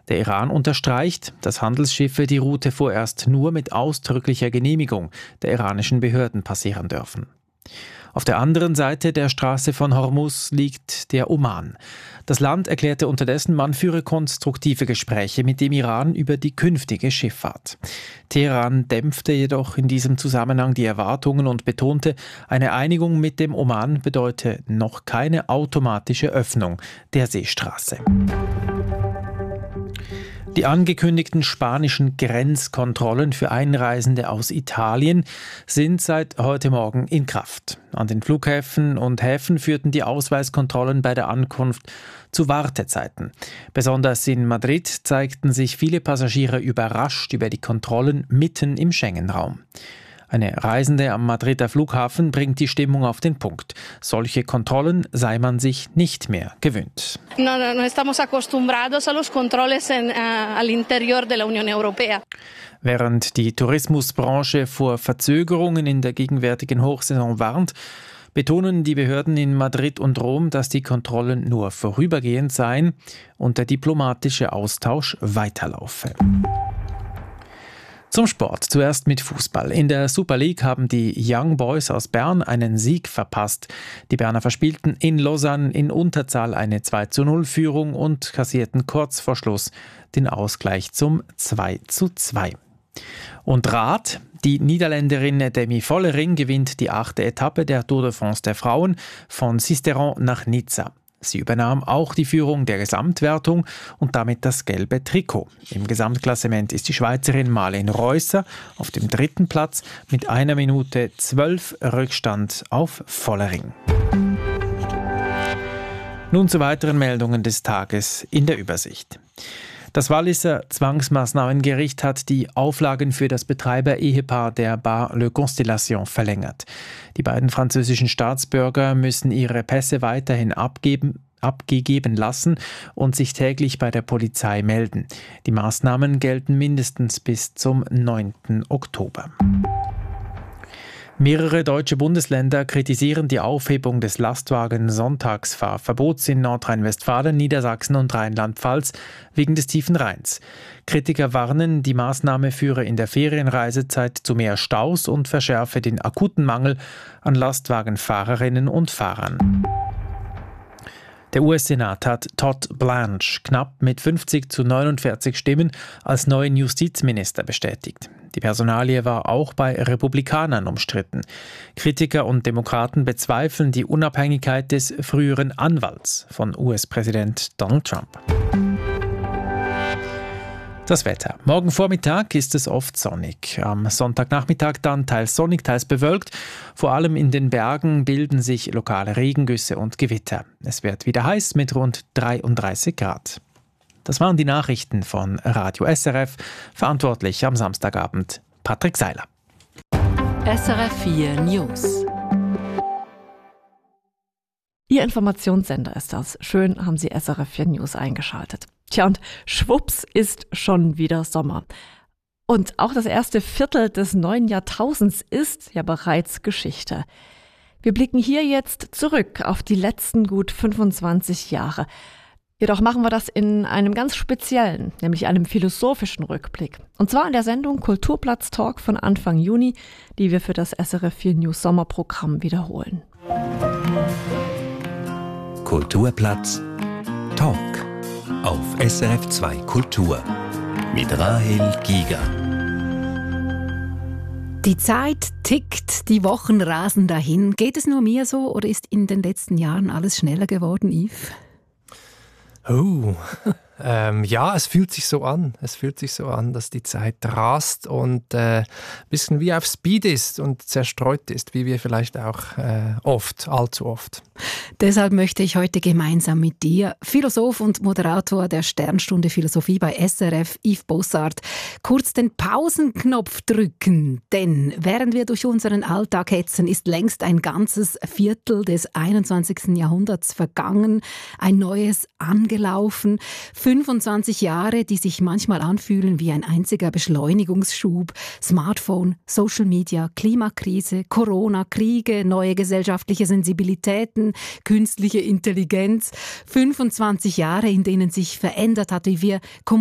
Der Iran unterstreicht, dass Handelsschiffe die Route vorerst nur mit ausdrücklicher Genehmigung der iranischen Behörden passieren dürfen. Auf der anderen Seite der Straße von Hormuz liegt der Oman. Das Land erklärte unterdessen, man führe konstruktive Gespräche mit dem Iran über die künftige Schifffahrt. Teheran dämpfte jedoch in diesem Zusammenhang die Erwartungen und betonte, eine Einigung mit dem Oman bedeute noch keine automatische Öffnung der Seestraße. Die angekündigten spanischen Grenzkontrollen für Einreisende aus Italien sind seit heute Morgen in Kraft. An den Flughäfen und Häfen führten die Ausweiskontrollen bei der Ankunft zu Wartezeiten. Besonders in Madrid zeigten sich viele Passagiere überrascht über die Kontrollen mitten im Schengen-Raum. Eine Reisende am Madrider Flughafen bringt die Stimmung auf den Punkt. Solche Kontrollen sei man sich nicht mehr gewöhnt. No estamos acostumbrados a los controles al interior de la Unión Europea. Während die Tourismusbranche vor Verzögerungen in der gegenwärtigen Hochsaison warnt, betonen die Behörden in Madrid und Rom, dass die Kontrollen nur vorübergehend seien und der diplomatische Austausch weiterlaufe. Zum Sport, zuerst mit Fußball. In der Super League haben die Young Boys aus Bern einen Sieg verpasst. Die Berner verspielten in Lausanne in Unterzahl eine 2:0-Führung und kassierten kurz vor Schluss den Ausgleich zum 2:2. Und Rad, die Niederländerin Demi Vollering gewinnt die 8. Etappe der Tour de France der Frauen von Sisteron nach Nizza. Sie übernahm auch die Führung der Gesamtwertung und damit das gelbe Trikot. Im Gesamtklassement ist die Schweizerin Marlene Reusser auf dem 3. Platz mit 1 Minute 12 Rückstand auf Vollering. Nun zu weiteren Meldungen des Tages in der Übersicht. Das Walliser Zwangsmaßnahmengericht hat die Auflagen für das Betreiber-Ehepaar der Bar Le Constellation verlängert. Die beiden französischen Staatsbürger müssen ihre Pässe weiterhin abgegeben lassen und sich täglich bei der Polizei melden. Die Maßnahmen gelten mindestens bis zum 9. Oktober. Mehrere deutsche Bundesländer kritisieren die Aufhebung des Lastwagen-Sonntagsfahrverbots in Nordrhein-Westfalen, Niedersachsen und Rheinland-Pfalz wegen des tiefen Rheins. Kritiker warnen, die Maßnahme führe in der Ferienreisezeit zu mehr Staus und verschärfe den akuten Mangel an Lastwagenfahrerinnen und Fahrern. Der US-Senat hat Todd Blanche knapp mit 50-49 Stimmen als neuen Justizminister bestätigt. Die Personalie war auch bei Republikanern umstritten. Kritiker und Demokraten bezweifeln die Unabhängigkeit des früheren Anwalts von US-Präsident Donald Trump. Das Wetter. Morgen Vormittag ist es oft sonnig. Am Sonntagnachmittag dann teils sonnig, teils bewölkt. Vor allem in den Bergen bilden sich lokale Regengüsse und Gewitter. Es wird wieder heiß mit rund 33 Grad. Das waren die Nachrichten von Radio SRF. Verantwortlich am Samstagabend Patrick Seiler. SRF 4 News. Ihr Informationssender ist das. Schön haben Sie SRF 4 News eingeschaltet. Tja, und schwupps ist schon wieder Sommer. Und auch das erste Viertel des neuen Jahrtausends ist ja bereits Geschichte. Wir blicken hier jetzt zurück auf die letzten gut 25 Jahre. Jedoch machen wir das in einem ganz speziellen, nämlich einem philosophischen Rückblick. Und zwar in der Sendung Kulturplatz Talk von Anfang Juni, die wir für das SRF 4 News Sommerprogramm wiederholen. Kulturplatz Talk auf SRF 2 Kultur mit Rahel Giger. Die Zeit tickt, die Wochen rasen dahin. Geht es nur mir so oder ist in den letzten Jahren alles schneller geworden, Yves? Ja, es fühlt sich so an. Es fühlt sich so an, dass die Zeit rast und ein bisschen wie auf Speed ist und zerstreut ist, wie wir vielleicht auch allzu oft. Deshalb möchte ich heute gemeinsam mit dir, Philosoph und Moderator der Sternstunde Philosophie bei SRF, Yves Bossart, kurz den Pausenknopf drücken. Denn während wir durch unseren Alltag hetzen, ist längst ein ganzes Viertel des 21. Jahrhunderts vergangen, ein neues angelaufen. 25 Jahre, die sich manchmal anfühlen wie ein einziger Beschleunigungsschub. Smartphone, Social Media, Klimakrise, Corona, Kriege, neue gesellschaftliche Sensibilitäten, künstliche Intelligenz. 25 Jahre, in denen sich verändert hat, wie wir